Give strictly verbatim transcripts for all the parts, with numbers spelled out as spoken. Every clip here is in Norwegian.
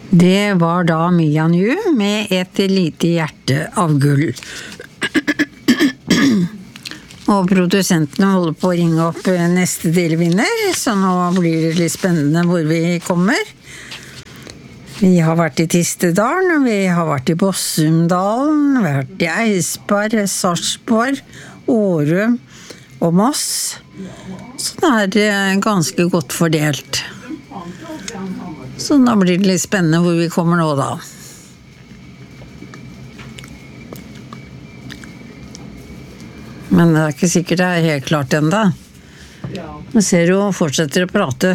Det var da Mian Yu med et lite hjerte av gull. Og produsentene holder på å ringe opp neste delvinner, så nå blir det litt spennende hvor vi kommer. Vi har vært i Tistedalen, vi har vært i Bossumdalen, vi har vært i Eidsberg, Sarpsborg, Årum og Moss. Så det er ganske godt fordelt. Så da blir det litt spennende hvor vi kommer nå da. Men det er ikke sikkert det er helt klart enda. Jeg ser jo fortsetter å prate.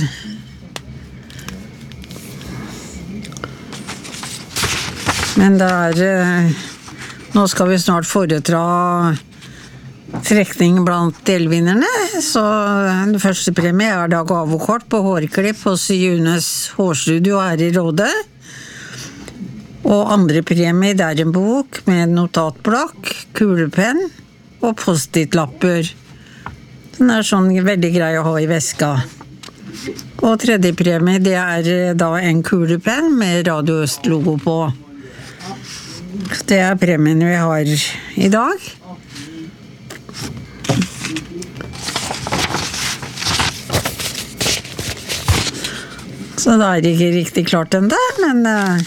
Men det er... Nå skal vi snart foretra trekning blant delvinnerne, så den første premie er da gavekort på hårklipp hos Junes hårstudio her i Rådet. Og andre premie er en bok med notatblokk, kulepenn og post-it-lapper. Den er sånn veldig grei å ha i veska. Og tredje premie det er da en kulepenn med Radio Øst-logo på. Det er premien vi har i dag. Så det er ikke riktig klart enda, men uh,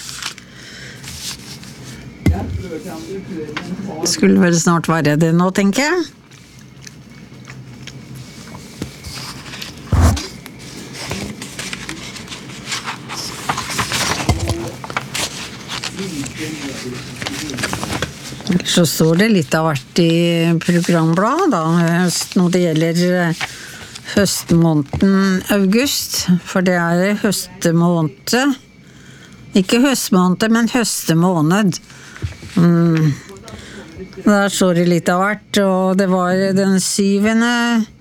skulle vel snart være det nå, tenker jeg. Så står det litt av hvert i programbladet da, når det gjelder høstmåneden august, for det er høstemåned. Ikke høstmåned, men høstemåned. Mm. Der står det litt av hvert, og det var den syvende.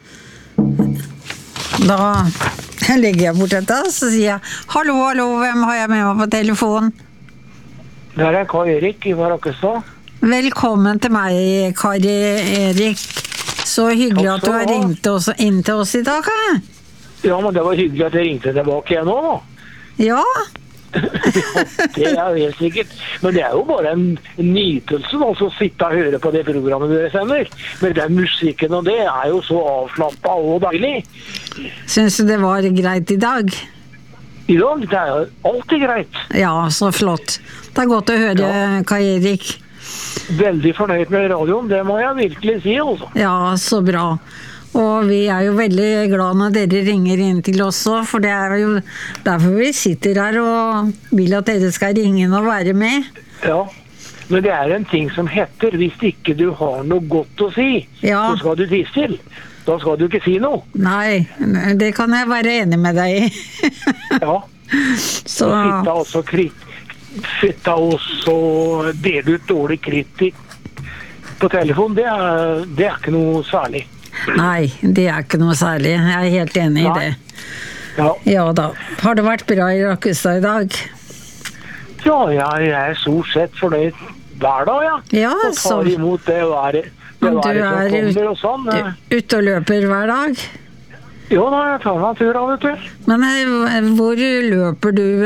Da legger jeg bort dette, så sier jeg, hallo, hallo, hvem har jeg med meg på telefon? Det er Kari Erik i Varakestad. Velkommen til meg, Kari Erik. Så hyggelig at du har ringt oss inn til oss i dag, he? Ja, men det var hyggelig at jeg ringte tilbake igjen nå, da. Ja. Ja, det er jo helt sikkert. Men det er jo bare en nytelse nå, så sitte og høre på det programmet dere sender. Men den musikken og det er jo så avslappet og deilig. Synes du det var greit i dag? I dag, det er jo alltid greit. Ja, så flott. Det er godt å høre, ja. Kai Erik. Veldig fornøyd med radioen, det må jeg virkelig si, altså. Ja, så bra. Og vi er jo veldig glad når dere ringer inn til oss også, for det er jo derfor vi sitter her og vil at dere skal ringe inn og være med. Ja, men det er en ting som heter, hvis ikke du har noe godt å si, ja. Så skal du tisse til. Da skal du ikke si noe. Nei, det kan jeg være enig med deg i. Ja, så sitte også kritt. Fitta oss og dele ut dårlig kritikk på telefon, det er, det er ikke noe særlig. Nei, det er ikke noe særlig. Jeg er helt enig Nei. I det. Ja. Ja da. Har det vært bra i Rakkestad i dag? Ja, jeg er stort sett fornøyd hver dag, ja. Ja, og tar imot det været, det været som kommer og sånn. Du er ute og løper hver dag? Jo, da, jeg tar meg en tur av det til. Men hvor løper du...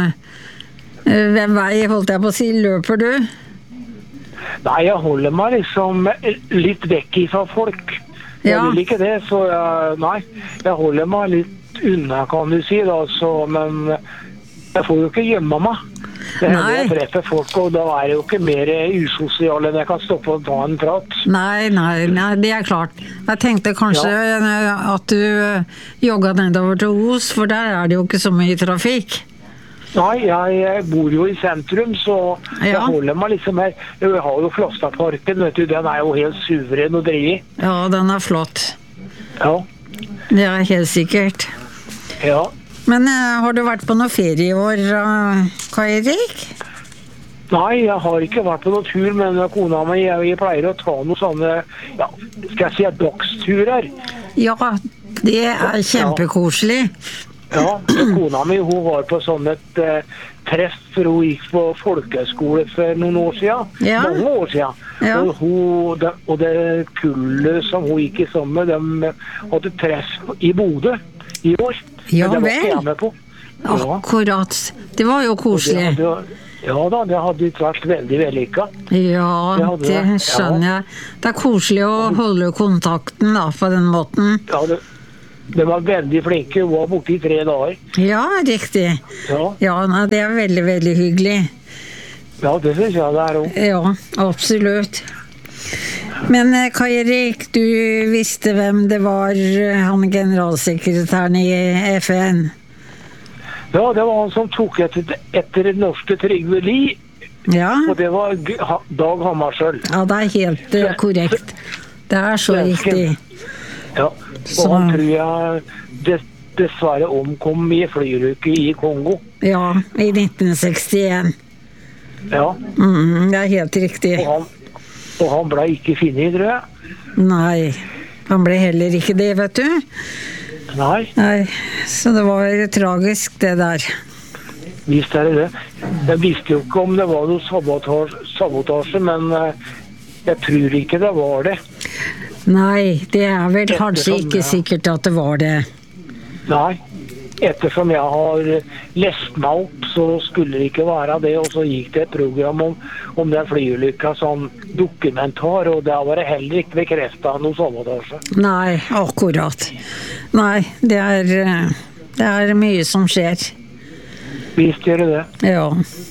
Hvem vei holdt jeg på å si, løper du? Nei, jeg holder meg liksom litt vekk fra folk. Jeg ja. Vil ikke det, så jeg, nei, jeg holder meg litt unna, kan du si, da, så, men jeg får jo ikke gjemme meg. Det hender jeg treffer folk, og da er jeg jo ikke mer usosial enn jeg kan stoppe og ta en prat. Nei, nei, nei, det er klart. Jeg tenkte kanskje ja. At du jogget nedover til Os, for der er det jo ikke så mye trafikk. Nei, jeg bor jo i sentrum, så jeg ja. Holder meg liksom her. Jeg har jo Flostaparken, vet du, den er jo helt suveren å dreie. Ja, den er flott. Ja. Det er helt sikkert. Ja. Men uh, har du vært på noe ferie i år, uh, Kai Erik? Nei, jeg har ikke vært på noen tur, men kona mi, jeg, jeg pleier å ta noen sånne, ja, skal jeg si, dagsturer. Ja, det er kjempekoselig. Ja, kona mi, hun var på sånn et uh, treff, for hun gikk på folkeskole for noen år siden. Ja. Mange år siden. Ja. Og, hun, det, og det kullet som hun gikk i sommer, de hadde treff i Bodø i år. Ja, men det var vel. ikke jeg med på. Akkurat. Det var jo koselig. Det hadde, ja da, det hadde vært veldig vellykket. Ja, det, det skjønner jeg. Det er koselig å holde kontakten da, på den måten. Ja, det, de var veldig flinke. Hun var borte i tre dager. Ja, riktig. Ja, ja nei, det er veldig, veldig hyggelig. Ja, det synes jeg det er også. Ja, absolutt. Men Kai Erik, du visste hvem det var, han generalsekretæren i F N? Ja, det var han som tok etter, etter den norske Trygve Lie, ja. Og det var Dag Hammarskjöld. Ja, det er helt uh, korrekt. Det er så riktig. Ja, og så. Han tror jeg dess, dessverre omkom i flyrukke i Kongo. Ja, i nitten sekstien. Ja. Mm, det er helt riktig. Og han, og han ble ikke finnet, tror jeg. Nei, han ble heller ikke det, vet du. Nei. Nei, så det var tragisk det der. Visst er det det. Jeg visste jo ikke om det var noe sabotasje, sabotasje men jeg tror ikke det var det. Nei, det er vel kanskje ikke sikkert at det var det. Nei, ettersom jeg har lest meg opp, så skulle det ikke være det, og så gikk det et program om, om den flyulykka som dokumentar, og der var det heller ikke bekreftet noe sabotasje. Nei, akkurat. Nei, det er, det er mye som skjer. Visst gjør det det. Ja.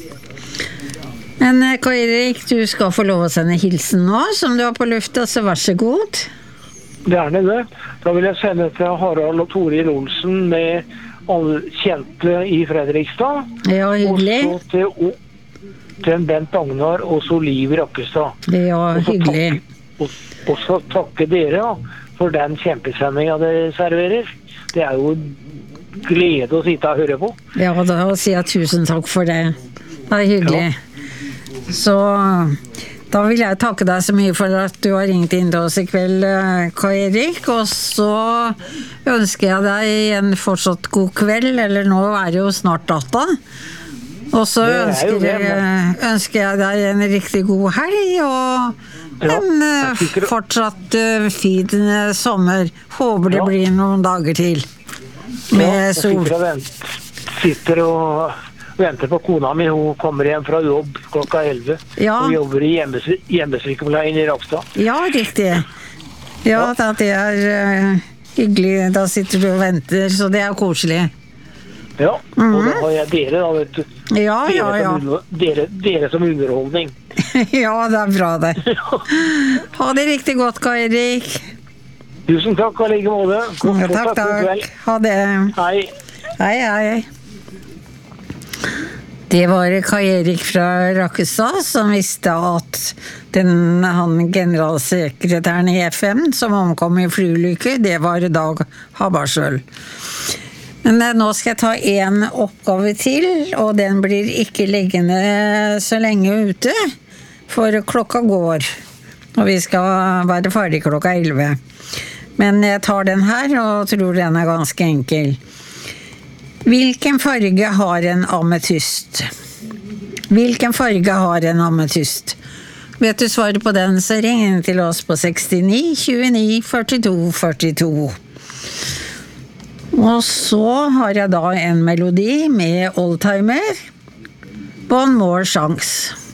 Men Kai Erik, du skal få lov å sende hilsen nå, som du har på lufta, så vær så god. Gjerne det. Da vil jeg sende til Harald og Toril Olsen med alle kjente i Fredrikstad. Ja, hyggelig. Og så til, til Bent Agnar og så Liv Rakkestad. Ja, hyggelig. Og, og så takke dere da, for den kjempesendingen dere serverer. Det er jo glede å sitte og høre på. Ja, da sier jeg tusen takk for det. Det er hyggelig. Ja. Så da vil jeg takke deg så mye for at du har ringt inn til oss i kveld, Kai Erik. Og så ønsker jeg deg en fortsatt god kveld, eller nå er det jo snart data. Og så ønsker jeg, ønsker jeg deg en riktig god helg, og en ja, fortsatt fin sommer. Håper det ja. blir noen dager til. Med ja, sol. Jeg sitter og venter på kona mi. Hun kommer hjem fra jobb klokka elleve. Ja. Hun jobber i hjemmesykepleien i Rakstad. Ja, riktig. Ja, ja. Det er uh, hyggelig. Da sitter du og venter, så det er koselig. Ja, mm-hmm. Og da har jeg dere da, vet du. Ja, dere ja, ja. Som, dere, dere som underholdning. Ja, det er bra det. Ha det riktig godt, Kai Erik. Tusen takk, og like måte. God, ja, takk, takk. Ha det. Hei. Hei, hei. Det var Kai Erik fra Rakkestad som visste at den, han generalsekretæren i F N som omkom i flyulykke, det var Dag Hammarskjöld. Men nå skal jeg ta en oppgave til, og den blir ikke liggende så lenge ute, for klokka går, og vi skal være ferdig klokka elleve. Men jeg tar den her, og tror den er ganske enkel. Hvilken farge har en ametyst? Hvilken farge har en ametyst? Vet du svaret på den, så ring inn til oss på sekstini tjueni førtito førtito. Og så har jeg da en melodi med Oldtimer. One More Chance.